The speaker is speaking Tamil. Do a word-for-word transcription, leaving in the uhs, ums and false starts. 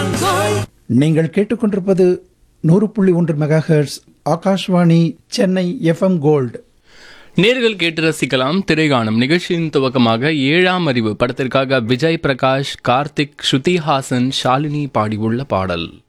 FM gold. நீங்கள் கேட்டுக்கொண்டிருப்பது நூறு புள்ளி ஒன்று mega hertz Akashvani Chennai FM gold. நேர்கள் கேட்டு ரசிக்கலாம் திரைகாணும் நிகழ்ச்சியின் துவக்கமாக ஏழாம் அறிவு படத்திற்காக விஜய் பிரகாஷ், கார்த்திக், ஸ்ருதி ஹாசன், ஷாலினி பாடியுள்ள பாடல்.